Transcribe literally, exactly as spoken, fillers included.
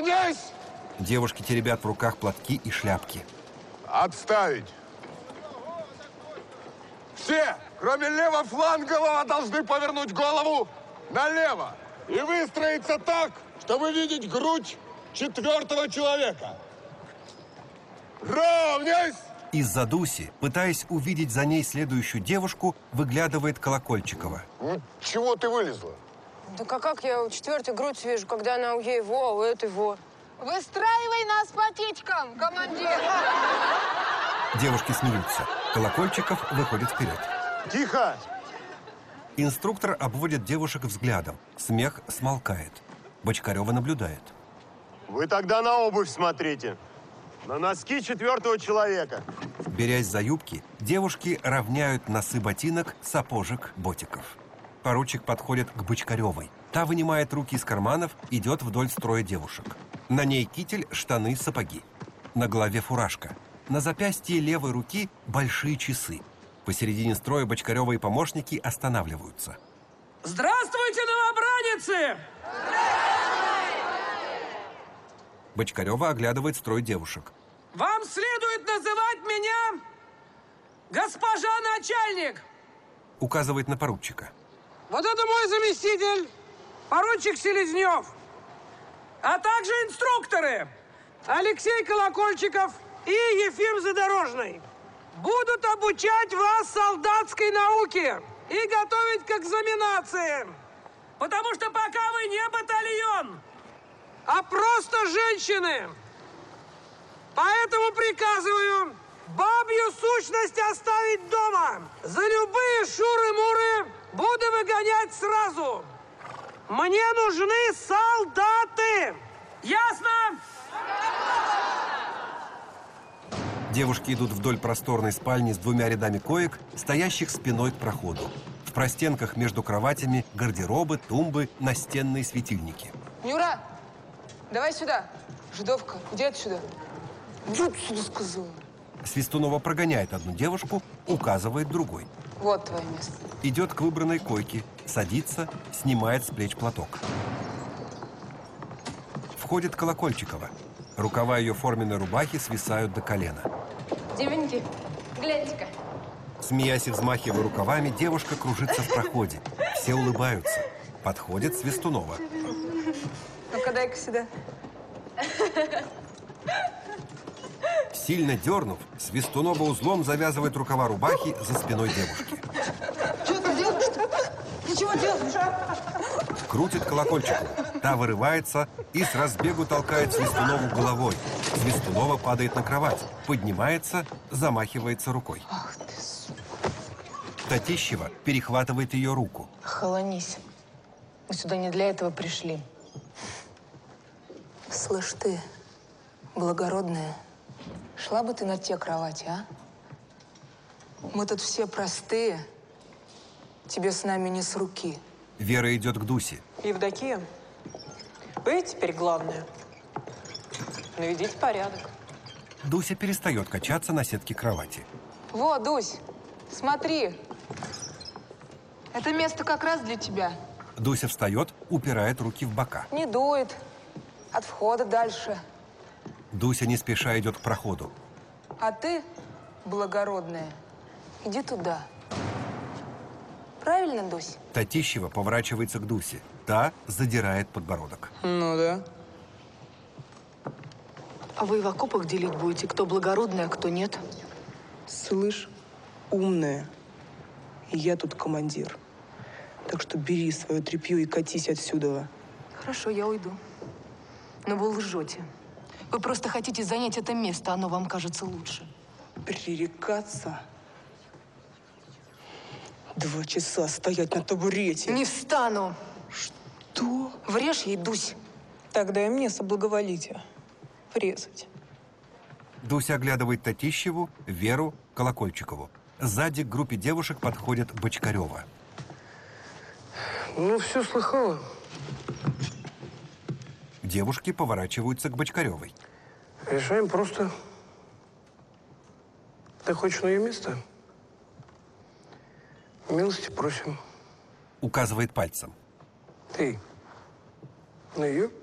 Равняйсь! Девушки теребят в руках платки и шляпки. Отставить! Все, кроме левофлангового, должны повернуть голову налево и выстроиться так, чтобы видеть грудь четвертого человека. Равняйсь! Из-за Дуси, пытаясь увидеть за ней следующую девушку, выглядывает Колокольчикова. Ну, чего ты вылезла? Да как, как я у четвертой грудь вижу, когда она у его, а у этой его? Выстраивай нас по птичкам, командир! Девушки смеются. Колокольчиков выходит вперед. Тихо! Инструктор обводит девушек взглядом. Смех смолкает. Бочкарева наблюдает. Вы тогда на обувь смотрите. На носки четвертого человека. Берясь за юбки, девушки равняют носы ботинок, сапожек, ботиков. Поручик подходит к Бочкаревой. Та вынимает руки из карманов, идет вдоль строя девушек. На ней китель, штаны, сапоги. На голове фуражка. На запястье левой руки большие часы. Посередине строя Бочкарева и помощники останавливаются. Здравствуйте, новобранцы! Бочкарева оглядывает строй девушек. Вам следует называть меня госпожа начальник. Указывает на поручика. Вот это мой заместитель, поручик Селезнев. А также инструкторы Алексей Колокольчиков и Ефим Задорожный. Будут обучать вас солдатской науке и готовить к экзаменации. Потому что пока вы не батальон, а просто женщины. Поэтому приказываю бабью сущность оставить дома. За любые шуры-муры буду выгонять сразу. Мне нужны солдаты. Ясно? Девушки идут вдоль просторной спальни с двумя рядами коек, стоящих спиной к проходу. В простенках между кроватями гардеробы, тумбы, настенные светильники. Нюра, давай сюда. Жидовка, иди отсюда. Иди отсюда, сказала. Свистунова прогоняет одну девушку, указывает другой. Вот твое место. Идет к выбранной койке, садится, снимает с плеч платок. Входит Колокольчикова. Рукава ее форменной рубахи свисают до колена. Девеньки, гляньте-ка. Смеясь и взмахивая рукавами, девушка кружится в проходе. Все улыбаются. Подходит Свистунова. Ну-ка, дай-ка сюда. Сильно дернув, Свистунова узлом завязывает рукава рубахи за спиной девушки. Что ты делаешь-то? Ты чего делаешь, а? Крутит Колокольчикову. Та вырывается и с разбегу толкает Свистунову головой. Свистунова падает на кровать, поднимается, замахивается рукой. Ах ты, сука. Татищева перехватывает ее руку. Холонись. Мы сюда не для этого пришли. Слышь ты, благородная, шла бы ты на те кровати, а? Мы тут все простые. Тебе с нами не с руки. Вера идет к Дусе. Евдокия, вы теперь главное. Наведите порядок. Дуся перестает качаться на сетке кровати. Вот, Дусь, смотри. Это место как раз для тебя. Дуся встает, упирает руки в бока. Не дует. От входа дальше. Дуся не спеша идет к проходу. А ты, благородная, иди туда. Правильно, Дусь? Татищева поворачивается к Дусе. Та задирает подбородок. Ну да. А вы в окопах делить будете, кто благородный, а кто нет? Слышь, умная, я тут командир. Так что бери свое тряпье и катись отсюда. Хорошо, я уйду. Но вы лжете. Вы просто хотите занять это место, оно вам кажется лучше. Пререкаться? Два часа стоять на табурете. Не встану. Что? Врежь ей, Дусь. Тогда и мне соблаговолите врезать. Дуся оглядывает Татищеву, Веру, Колокольчикову. Сзади к группе девушек подходит Бочкарева. Ну, все слыхала. Девушки поворачиваются к Бочкаревой. Решаем просто. Ты хочешь на ее место? Милости просим. Указывает пальцем. Ты на ее?